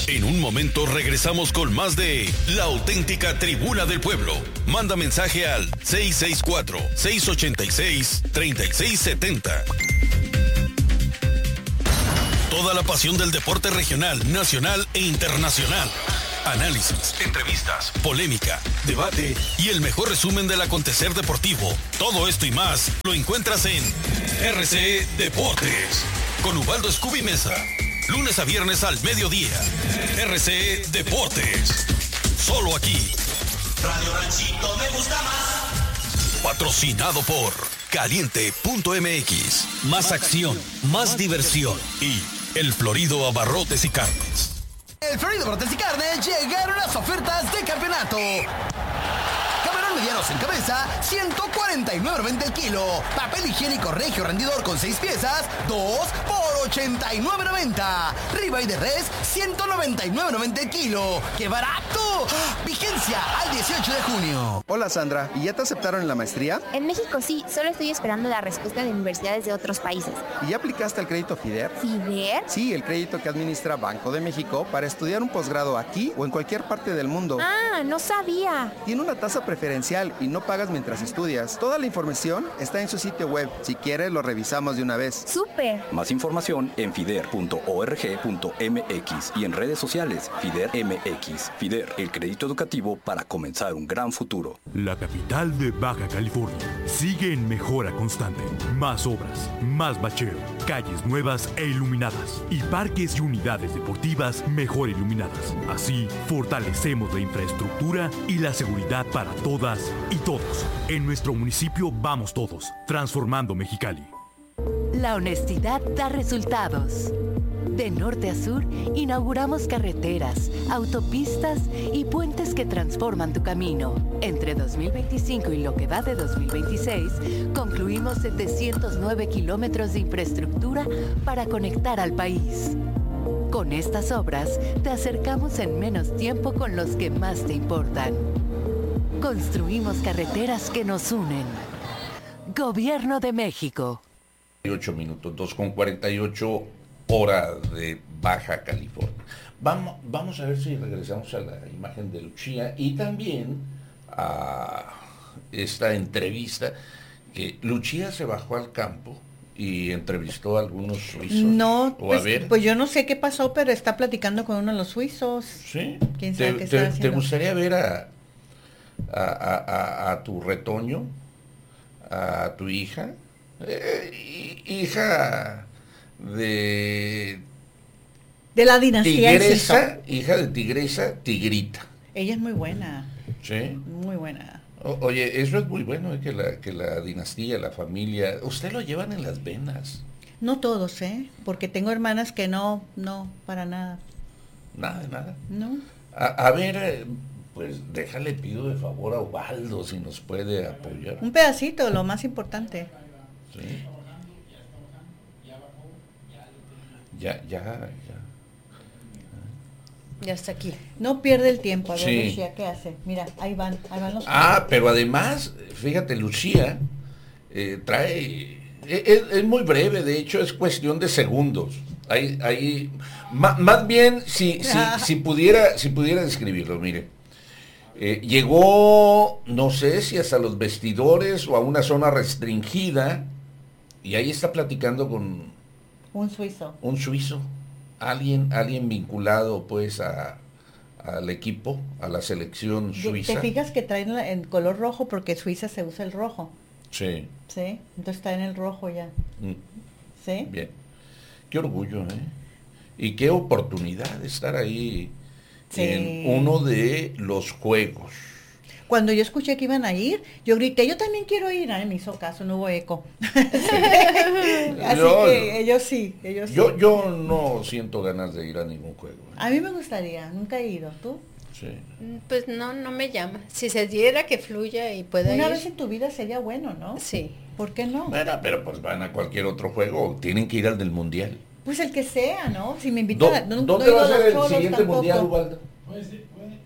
En un momento regresamos con más de La Auténtica Tribuna del Pueblo. Manda mensaje al 664-686-3670. Toda la pasión del deporte regional, nacional e internacional. Análisis, entrevistas, polémica, debate y el mejor resumen del acontecer deportivo. Todo esto y más lo encuentras en RCE Deportes con Ubaldo Scooby Mesa. Lunes a viernes al mediodía. RCE Deportes. Solo aquí. Radio Ranchito me gusta más. Patrocinado por Caliente.mx. Más acción, más diversión y El Florido Abarrotes y Carnes. El Florido Abarrotes y Carnes llegaron las ofertas de campeonato. Camarón medianos en cabeza, 149.90 el kilo. Papel higiénico Regio rendidor con 6 piezas, 2 por 89.90. Ribeye de res, 199.90 el kilo. ¡Qué barato! Vigencia al 18 de junio. Hola Sandra, ¿y ya te aceptaron en la maestría? En México sí, solo estoy esperando la respuesta de universidades de otros países. ¿Y ya aplicaste el crédito FIDER? ¿FIDER? Sí, el crédito que administra Banco de México para estudiar un posgrado aquí o en cualquier parte del mundo. Ah, no sabía. Tiene una tasa preferencial y no pagas mientras estudias. Toda la información está en su sitio web. Si quieres, lo revisamos de una vez. ¡Súper! Más información en fider.org.mx y en redes sociales FIDER MX. FIDER, el crédito educativo para comenzar un gran futuro. La capital de Baja California sigue en mejora constante. Más obras, más bacheo, calles nuevas e iluminadas y parques y unidades deportivas mejor iluminadas. Así, fortalecemos la infraestructura y la seguridad para todas y todos. En nuestro municipio vamos todos, transformando Mexicali. La honestidad da resultados. De norte a sur, inauguramos carreteras, autopistas y puentes que transforman tu camino. Entre 2025 y lo que va de 2026, concluimos 709 kilómetros de infraestructura para conectar al país. Con estas obras, te acercamos en menos tiempo con los que más te importan. Construimos carreteras que nos unen. Gobierno de México. 8 minutos, 2:48 hora de Baja California. Vamos a ver si regresamos a la imagen de Lucía y también a esta entrevista que Lucía se bajó al campo y entrevistó a algunos suizos. No, pues yo no sé qué pasó, pero está platicando con uno de los suizos. Sí. ¿Quién sabe qué está haciendo? ¿Te gustaría ver a tu retoño, a tu hija? Hija de la dinastía tigresa, hija de tigresa, tigrita. Ella es muy buena. Sí. Muy buena. Oye, eso es muy bueno, que la dinastía, la familia, usted lo llevan en las venas. No todos, porque tengo hermanas que no, para nada. Nada. No. A ver, pues déjale, pido de favor a Ubaldo si nos puede apoyar. Un pedacito, lo más importante. Sí. Ya. Ya está aquí. No pierde el tiempo. A ver, sí. Lucía, ¿qué hace? Mira, ahí van los... Pero además, fíjate, Lucía trae... Es muy breve, de hecho, es cuestión de segundos. Más bien, si pudiera describirlo, mire. Llegó, no sé si hasta los vestidores o a una zona restringida, y ahí está platicando con... Un suizo. Alguien vinculado pues al equipo, a la selección suiza. ¿Te fijas que traen en color rojo porque Suiza se usa el rojo? Sí. Sí, entonces está en el rojo ya. Sí. Bien. Qué orgullo, Y qué oportunidad estar ahí en uno de los juegos. Cuando yo escuché que iban a ir, yo grité, yo también quiero ir. Nadie me hizo caso, no hubo eco. Así que ellos sí. Yo no siento ganas de ir a ningún juego. A mí me gustaría, nunca he ido. ¿Tú? Sí. Pues no me llama. Si se diera que fluya y pueda ir. Una vez en tu vida sería bueno, ¿no? Sí. ¿Por qué no? Bueno, pero pues van a cualquier otro juego, tienen que ir al del Mundial. Pues el que sea, ¿no? Si me invitan, ¿Dónde va a ser el siguiente Mundial, Ubaldo?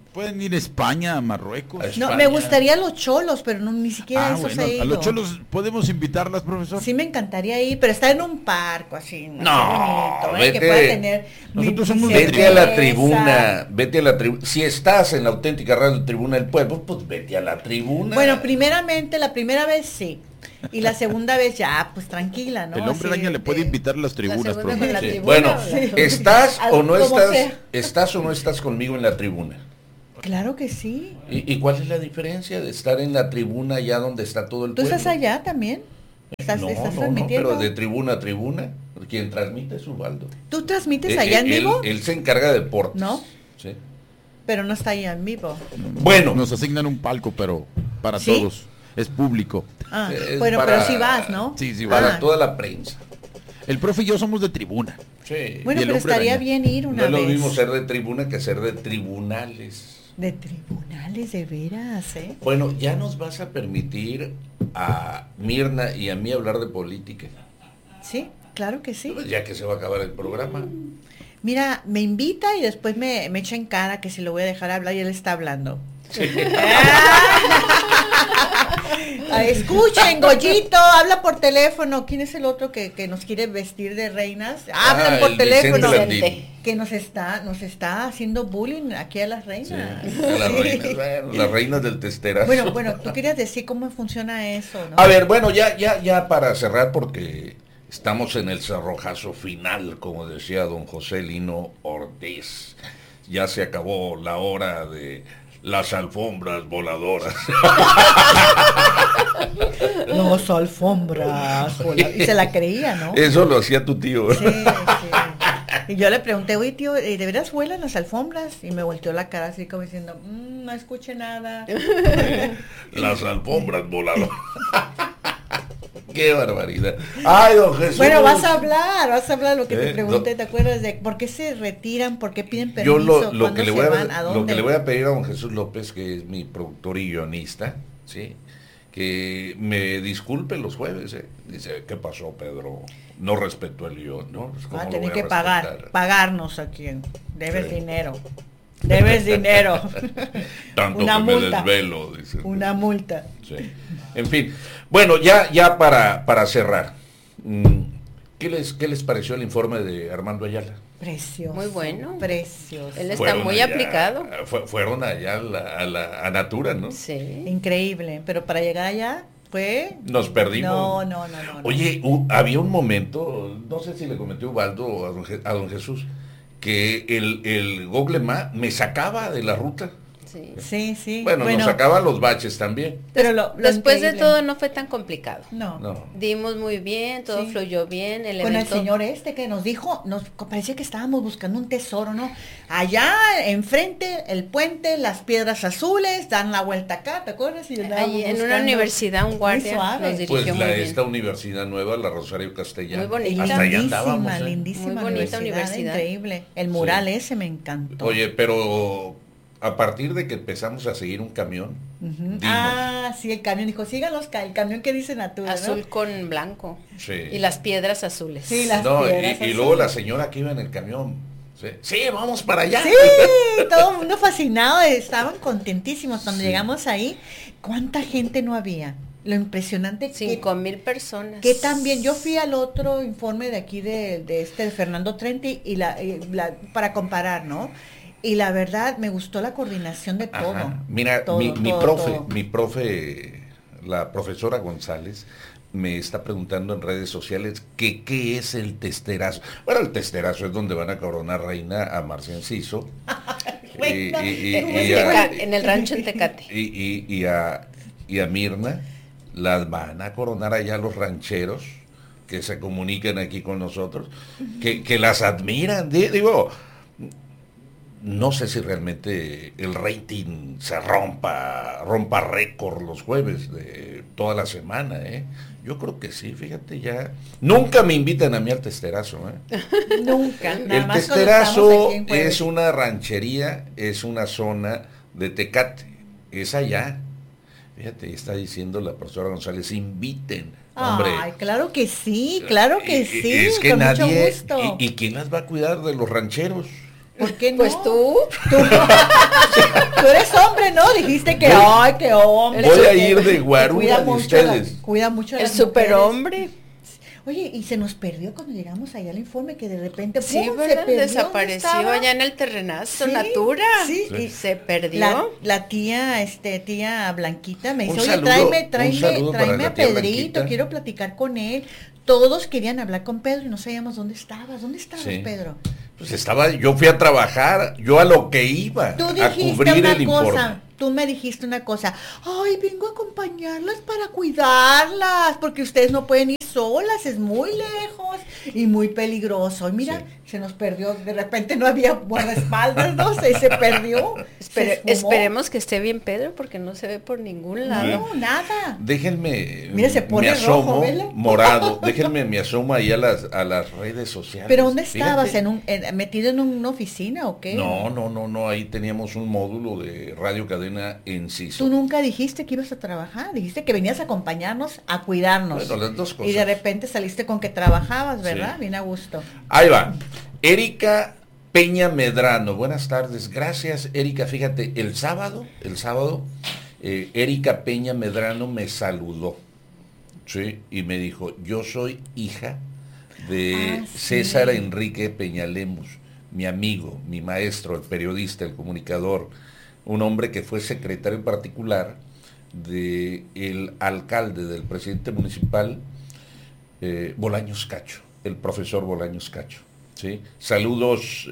Pueden ir a España, a Marruecos. No, me gustaría los cholos, pero no, ni siquiera eso se ha ido. A los cholos podemos invitarlas, profesor. Sí, me encantaría ir, pero estar en un parco así. No, bonito, vete. que pueda tener. Vete a la tribuna, vete a la tribuna. Si estás en la auténtica radio Tribuna del Pueblo, pues vete a la tribuna. Bueno, primeramente, la primera vez sí. Y la segunda vez ya, pues tranquila, ¿no? El hombre araña le puede invitar a las tribunas, profesor. Sí. Bueno, ¿estás o no estás conmigo en la tribuna? Claro que sí. ¿Y cuál es la diferencia de estar en la tribuna allá donde está todo el pueblo? ¿Tú estás allá también? ¿Estás transmitiendo? Pero de tribuna a tribuna, quien transmite es Ubaldo. ¿Tú transmites allá en vivo? Él se encarga de deportes. ¿No? Sí. Pero no está allá en vivo. Bueno. Nos asignan un palco, pero para todos. Es público. Bueno, pero si vas, ¿no? Sí, sí, para toda la prensa. El profe y yo somos de tribuna. Sí. Bueno, pero estaría bien ir una vez. No es lo mismo ser de tribuna que ser de tribunales. De tribunales, de veras, ¿eh? Bueno, ya nos vas a permitir a Mirna y a mí hablar de política. Sí, claro que sí. Pues ya que se va a acabar el programa. Mira, me invita y después me echa en cara que si lo voy a dejar hablar y él está hablando. Sí. Escuchen, Goyito, habla por teléfono. ¿Quién es el otro que nos quiere vestir de reinas? Hablan por teléfono. Que nos está haciendo bullying aquí a las reinas. Sí, a las reinas, bueno, las reinas del testerazo. Bueno, tú querías decir cómo funciona eso, ¿no? A ver, bueno, ya para cerrar, porque estamos en el cerrojazo final, como decía don José Lino Ortiz. Ya se acabó la hora de las alfombras voladoras. Las alfombras voladoras. Y se la creía, ¿no? Eso lo hacía tu tío. Sí. Y yo le pregunté, oye tío, ¿de veras vuelan las alfombras? Y me volteó la cara así como diciendo, no escuché nada. Las alfombras voladoras. Qué barbaridad. Ay, don Jesús. Bueno, vas a hablar lo que te pregunté, ¿te acuerdas de por qué se retiran, por qué piden permiso? Yo lo que le voy a pedir a don Jesús López, que es mi productor y guionista, ¿sí? Que me disculpe los jueves, ¿eh? Dice, ¿qué pasó, Pedro? No respetó el guión, ¿no? Va a tener que pagarnos aquí. Debes dinero. Debes dinero. Tanto una que multa. Me desvelo, dice. Una multa. Sí. En fin. Bueno, ya para cerrar. ¿Qué les pareció el informe de Armando Ayala? Precioso. Muy bueno. Precioso. Él está muy aplicado. Fueron allá a Natura, ¿no? Sí. Increíble. Pero para llegar allá nos perdimos. No. Oye, había un momento, no sé si le comenté Ubaldo a don Jesús, que el Google Maps me sacaba de la ruta. Sí. Bueno, nos sacaba los baches también. Pero después de todo no fue tan complicado. No. Dimos muy bien, todo fluyó bien. Con el señor que nos dijo, nos parecía que estábamos buscando un tesoro, ¿no? Allá, enfrente, el puente, las piedras azules, dan la vuelta acá, ¿te acuerdas? Y ahí en una universidad, un guardia nos dirigió pues esta universidad nueva, la Rosario Castellano. Muy bonita. Hasta allá andábamos. Lindísima muy bonita universidad. Increíble. El mural ese me encantó. Oye, pero a partir de que empezamos a seguir un camión, sí, el camión dijo, síganos, el camión que dice Natura, azul, ¿no? con blanco. Sí. Y las piedras azules. Sí, las piedras azules. Y luego la señora que iba en el camión, sí, vamos para allá. Sí, todo el mundo fascinado, estaban contentísimos cuando llegamos ahí. ¿Cuánta gente no había? Lo impresionante 5,000 personas. Que también yo fui al otro informe de aquí de Fernando Trenti y para comparar, ¿no? Y la verdad me gustó la coordinación de todo. Mira, mi profe, la profesora González, me está preguntando en redes sociales que qué es el testerazo. Bueno, el testerazo es donde van a coronar reina a Marcia Enciso. En el rancho en Tecate. Y a Mirna las van a coronar allá los rancheros que se comunican aquí con nosotros, que las admiran. Digo, no sé si realmente el rating se rompa récord los jueves de toda la semana, ¿eh? Yo creo que sí, fíjate, ya. Nunca me invitan a mí al testerazo, ¿eh? Nunca. El testerazo es una ranchería, es una zona de Tecate, es allá. Fíjate, está diciendo la profesora González, inviten. Hombre. Ay, claro que sí, claro que sí. Es que con nadie, mucho gusto. ¿Y quién las va a cuidar de los rancheros? ¿Por qué no? Pues tú eres hombre, ¿no? Dijiste que, ay, qué hombre. Voy a ir de guarura de ustedes. Cuida mucho a el las superhombre. Oye, y se nos perdió cuando llegamos allá al informe que de repente sí, ¡pum! ¿verdad? Se perdió. Desapareció allá en el terrenazo, sí, Natura. Sí, y se perdió. La tía Blanquita me dice, oye, tráeme a Pedrito, quiero platicar con él. Todos querían hablar con Pedro y no sabíamos dónde estabas. ¿Dónde estabas, Pedro? Pues yo fui a trabajar, yo a lo que iba, a cubrir el informe. Tú me dijiste una cosa, ay, vengo a acompañarlas para cuidarlas, porque ustedes no pueden ir solas, es muy lejos y muy peligroso. Y mira, se nos perdió, de repente no había guardaespaldas, no sé, se perdió. Esperemos que esté bien Pedro, porque no se ve por ningún lado. No, nada. Déjenme, mira, se pone me asomo, rojo, morado, déjenme, me asomo ahí a las redes sociales. ¿Pero dónde estabas? ¿Metido en una oficina o qué? No, ahí teníamos un módulo de Radio Cadena Enciso. Tú nunca dijiste que ibas a trabajar, dijiste que venías a acompañarnos, a cuidarnos. Bueno, las dos cosas. Y de repente saliste con que trabajabas, ¿verdad? Sí. Bien a gusto. Ahí va. Erika Peña Medrano, buenas tardes. Gracias, Erika. Fíjate, el sábado, Erika Peña Medrano me saludó, ¿sí? Y me dijo, yo soy hija de César Enrique Peñalemos, mi amigo, mi maestro, el periodista, el comunicador, un hombre que fue secretario particular del alcalde, del presidente municipal, Bolaños Cacho, el profesor Bolaños Cacho, ¿sí? Saludos,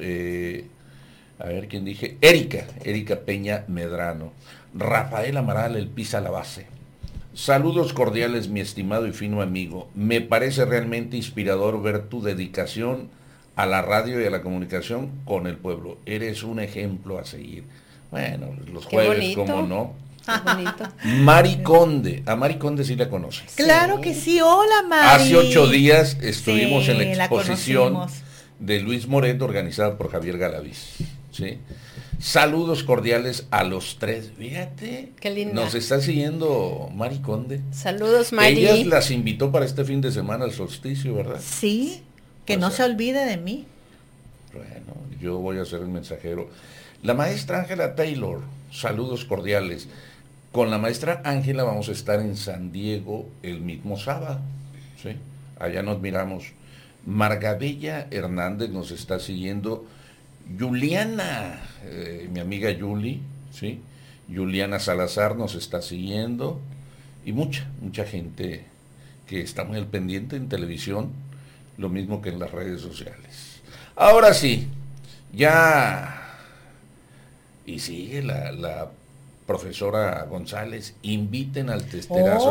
a ver quién dije, Erika Peña Medrano, Rafael Amaral, el Pisa la Base. Saludos cordiales, mi estimado y fino amigo. Me parece realmente inspirador ver tu dedicación a la radio y a la comunicación con el pueblo. Eres un ejemplo a seguir. Bueno, los jueves, ¿cómo no? Bonito. Mari Conde, a Mari Conde sí la conoces. Claro que sí, hola Mari. Hace 8 días estuvimos en la exposición de Luis Moret organizada por Javier Galaviz, ¿sí? Saludos cordiales a los 3, fíjate. Qué linda. Nos está siguiendo Mari Conde. Saludos, Mari. Ella las invitó para este fin de semana al solsticio, ¿verdad? Sí, que no se olvide de mí. Bueno, yo voy a ser el mensajero. La maestra Ángela Taylor, saludos cordiales. Con la maestra Ángela vamos a estar en San Diego el mismo sábado, ¿sí? Allá nos miramos. Margabella Hernández nos está siguiendo. Juliana, mi amiga Yuli, ¿sí? Juliana Salazar nos está siguiendo. Y mucha gente que está muy al pendiente en televisión, lo mismo que en las redes sociales. Ahora sí, ya... Y sigue la profesora González, inviten al testerazo.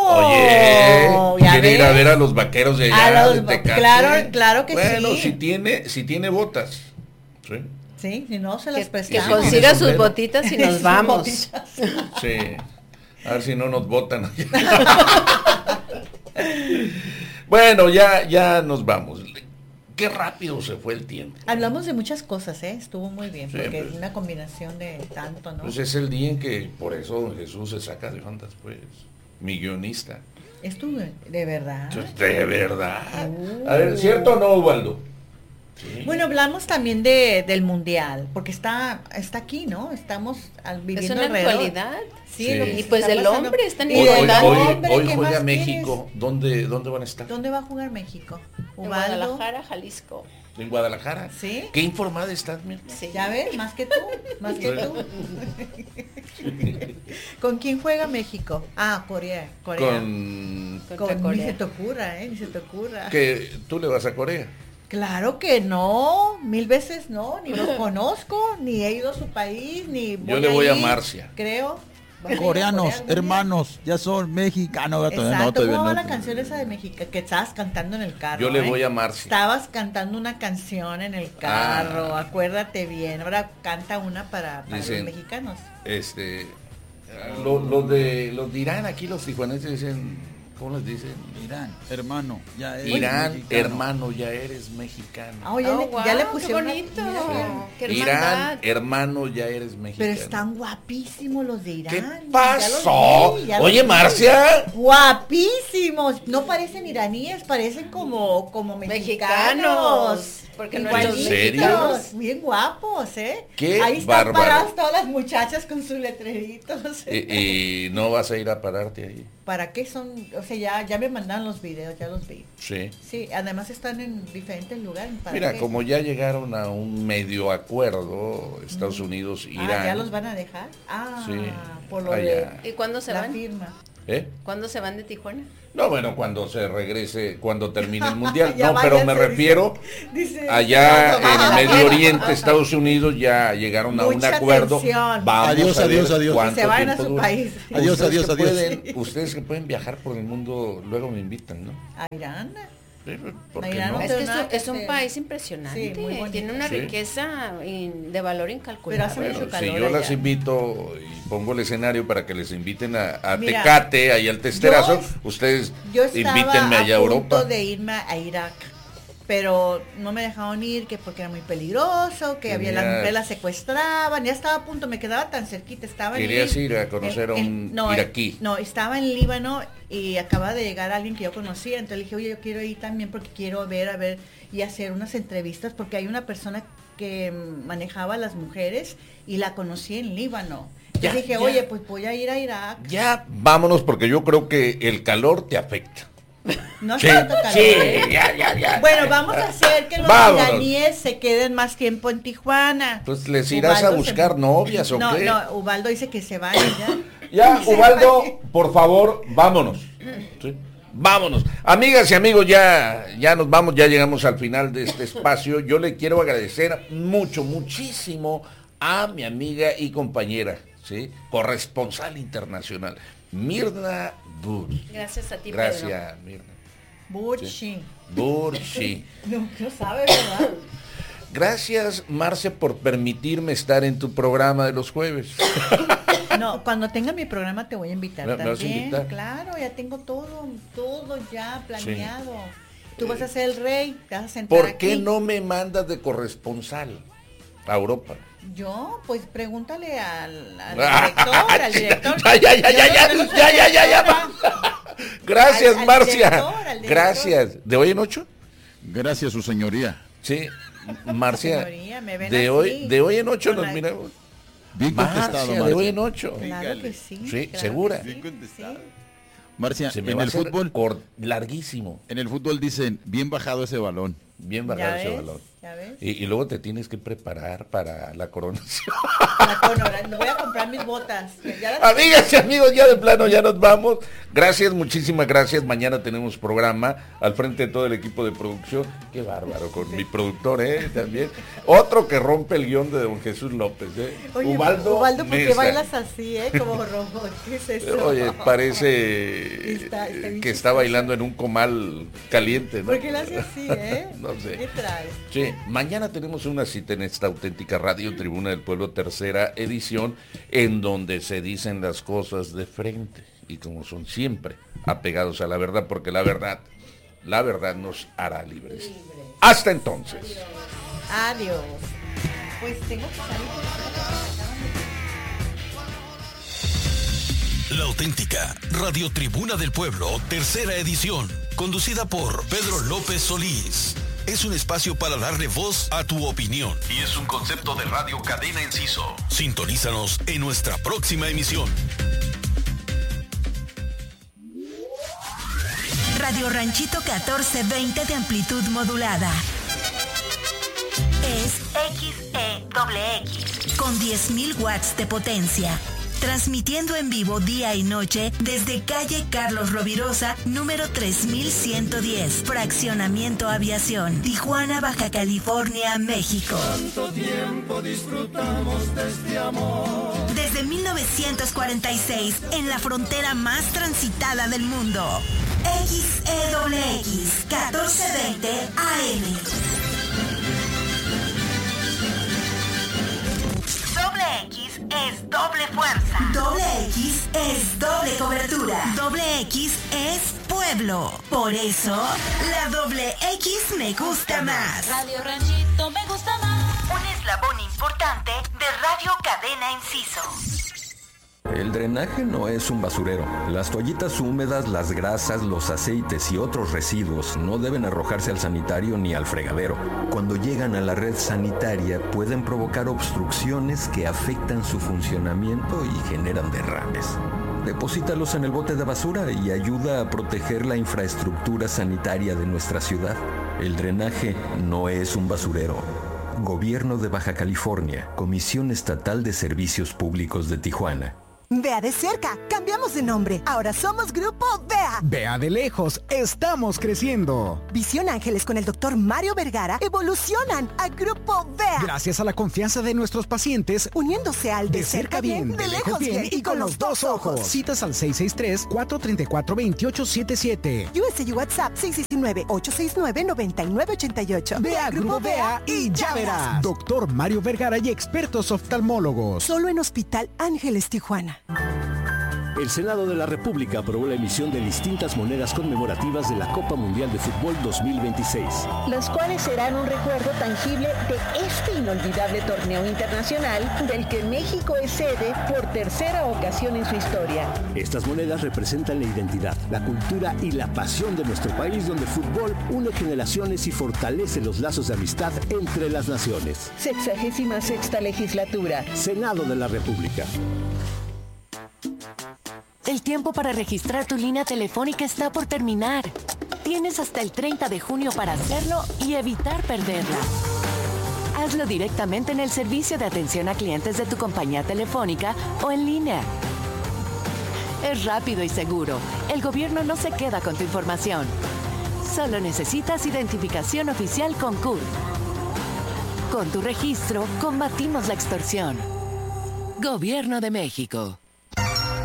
Oye, quiere ir a ver a los vaqueros de allá, de Tecate. Claro que bueno, sí. Si tiene botas. Sí. Sí, si no se las prestamos. Que consiga sus botitas y nos vamos. Sí. A ver si no nos botan. Bueno, ya nos vamos. Qué rápido se fue el tiempo. Hablamos de muchas cosas, estuvo muy bien, sí, porque es una combinación de tanto, ¿no? Pues es el día en que por eso don Jesús se saca de ondas, pues, mi guionista. ¿Estuvo de verdad? De verdad. A ver, ¿cierto o no, Osvaldo? Sí. Bueno, hablamos también del mundial, porque está aquí, ¿no? Estamos viviendo alrededor. ¿Es una actualidad? Sí, sí. Y pues el hombre está en hoy juega México. ¿Dónde van a estar? ¿Dónde va a jugar México? En Guadalajara, Jalisco. ¿En Guadalajara? Sí. ¿Qué informada estás, Mirna? Sí. Ya ves, más que tú. ¿Con quién juega México? Corea. Con Corea. Ni se te ocurra, ni se te ocurra. ¿Que tú le vas a Corea? Claro que no, 1000 veces no, ni los conozco, ni he ido a su país, ni yo le voy a Marcia. Creo. Coreanos, hermanos, ya son mexicanos. Exacto, ¿cómo va la canción esa de México que estabas cantando en el carro? Yo le voy a Marcia. Estabas cantando una canción en el carro, acuérdate bien. Ahora canta una para dicen, los mexicanos. Los dirán aquí los tijuanenses dicen, ¿cómo les dicen? Irán, hermano, ya eres Irán, mexicano. Hermano, ya eres mexicano. Ya le pusieron bonito. Qué Irán, hermano, ya eres mexicano. Pero están guapísimos los de Irán. ¿Qué pasó? Oye, Marcia. Guapísimos. No parecen iraníes, parecen como mexicanos. Porque ¿En serio? Bien guapos, ¿eh? Qué ahí están bárbaro. paradas todas las muchachas con sus letreritos. Y no vas a ir a pararte ahí. ¿Para qué son? O sea, ya me mandaron los videos, ya los vi. Sí. Sí, además están en diferentes lugares. Mira, como ya llegaron a un medio acuerdo, Estados Unidos, Irán. ¿Ya los van a dejar? Sí, por lo allá. de ¿Y cuándo se van? firma. ¿Cuándo se van de Tijuana? No, bueno, cuando se regrese, cuando termine el mundial. Ya No, pero me váyanse, refiero dice, allá en el Medio Oriente, Ajá. Estados Unidos ya llegaron a un Mucha acuerdo. atención. Vamos Adiós, a ver adiós, adiós. cuánto Que se vayan a tiempo su dura. país. Adiós, Ustedes adiós, que adiós. Ustedes que pueden viajar por el mundo, luego me invitan, ¿no? A Irán. ¿Por qué Irán no? no Es que nada que es un hacer. país impresionante. Sí, muy bonito. Tiene una Sí. riqueza de valor incalculable. Pero hace mucho Bueno, calor si yo las allá. invito y pongo el escenario para que les inviten a Mira, Tecate, ahí al Testerazo, yo- ustedes Yo estaba invítenme allá a punto Europa. de irme a Irak, pero no me dejaron ir, que porque era muy peligroso, que había las Tenías- mujeres las secuestraban, ya estaba a punto, me quedaba tan cerquita, estaba Querías en ir a conocer a un iraquí. No, estaba en Líbano y acaba de llegar alguien que yo conocía, entonces le dije, oye, yo quiero ir también porque quiero a ver y hacer unas entrevistas, porque hay una persona que manejaba a las mujeres y la conocí en Líbano. Entonces dije, oye, pues voy a ir a Irak. Ya vámonos porque yo creo que el calor te afecta. No Sí, hace tanto calor. sí, ya. Bueno, vamos a hacer que los Vámonos. iraníes se queden más tiempo en Tijuana. Pues les irás Ubaldo a buscar novias o no, qué. No, Ubaldo dice que se vayan ya. Ya, Ubaldo, por favor, vámonos. Sí, vámonos. Amigas y amigos, ya nos vamos, ya llegamos al final de este espacio. Yo le quiero agradecer muchísimo a mi amiga y compañera, ¿sí? Corresponsal internacional, Mirna Burch. Gracias a ti, Gracias, Mirna. Burchi. Burchi. No sabe, ¿verdad? Gracias, Marce, por permitirme estar en tu programa de los jueves. No, cuando tenga mi programa te voy a invitar ¿Me vas a también. invitar? Claro, ya tengo todo ya planeado. Tú vas a ser el rey, te vas a sentar ¿Por aquí. qué no me mandas de corresponsal a Europa? Yo, pues pregúntale al Ah, director. Ya. Gracias, Al Marcia. director. Gracias. ¿De hoy en 8? Gracias, su señoría. Sí, Marcia. Señoría, me ven De así, hoy en 8 con nos la- miramos. Bien contestado, Marcia, de Marcia. hoy en 8. Claro que sí. Sí, claro segura. que sí, Bien contestado. sí. Marcia, Se me en va a el hacer fútbol, larguísimo. en el fútbol dicen, bien bajado ese balón. Bien bajado ese ves? balón. ¿Ya ves? Y luego te tienes que preparar para la coronación. La conora, me voy a comprar mis botas. Ya las- Amigas y amigos, ya de plano ya nos vamos. Gracias, muchísimas gracias. Mañana tenemos programa al frente de todo el equipo de producción. Qué bárbaro, con mi productor, también. Otro que rompe el guión de don Jesús López, Oye, Ubaldo ¿por qué Mesa. bailas así, como robot? ¿Qué es eso? Oye, parece Está bien que está bailando en un comal caliente, ¿no? ¿Por qué lo hace así, No sé. ¿Qué traes? Sí, mañana tenemos una cita en esta auténtica radio, Tribuna del Pueblo, tercera edición, en donde se dicen las cosas de frente y como son siempre apegados a la verdad, porque la verdad nos hará libres. Hasta entonces. Adiós. Pues tengo que salir. La auténtica Radio Tribuna del Pueblo, tercera edición, conducida por Pedro López Solís. Es un espacio para darle voz a tu opinión. Y es un concepto de Radio Cadena Enciso. Sintonízanos en nuestra próxima emisión. Radio Ranchito 1420 de amplitud modulada. Es XEXX con 10.000 watts de potencia. Transmitiendo en vivo día y noche desde calle Carlos Rovirosa, número 3110, Fraccionamiento Aviación, Tijuana, Baja California, México. ¿Cuánto tiempo disfrutamos de este amor? Desde 1946, en la frontera más transitada del mundo. XEWX 1420 AM. Doble X es doble fuerza. Doble X es doble cobertura. Doble X es pueblo. Por eso, la doble X me gusta más. Radio Ranchito me gusta más. Un eslabón importante de Radio Cadena Enciso. El drenaje no es un basurero. Las toallitas húmedas, las grasas, los aceites y otros residuos no deben arrojarse al sanitario ni al fregadero. Cuando llegan a la red sanitaria pueden provocar obstrucciones que afectan su funcionamiento y generan derrames. Deposítalos en el bote de basura y ayuda a proteger la infraestructura sanitaria de nuestra ciudad. El drenaje no es un basurero. Gobierno de Baja California, Comisión Estatal de Servicios Públicos de Tijuana. Vea de cerca, cambiamos de nombre. Ahora somos Grupo Vea. Vea de lejos, estamos creciendo. Visión Ángeles con el Dr. Mario Vergara evolucionan a Grupo Vea. Gracias a la confianza de nuestros pacientes, uniéndose al de cerca bien, de lejos bien y con los dos ojos. Citas al 663-434-2877. USA y WhatsApp 669-869-9988. Vea Grupo Vea y ya verás. Dr. Mario Vergara y expertos oftalmólogos. Solo en Hospital Ángeles Tijuana. El Senado de la República aprobó la emisión de distintas monedas conmemorativas de la Copa Mundial de Fútbol 2026. Las cuales serán un recuerdo tangible de este inolvidable torneo internacional del que México es sede por tercera ocasión en su historia. Estas monedas representan la identidad, la cultura y la pasión de nuestro país, donde el fútbol une generaciones y fortalece los lazos de amistad entre las naciones. 66ª legislatura. Senado de la República. El tiempo para registrar tu línea telefónica está por terminar. Tienes hasta el 30 de junio para hacerlo y evitar perderla. Hazlo directamente en el servicio de atención a clientes de tu compañía telefónica o en línea. Es rápido y seguro. El gobierno no se queda con tu información. Solo necesitas identificación oficial con CURP. Con tu registro, combatimos la extorsión. Gobierno de México.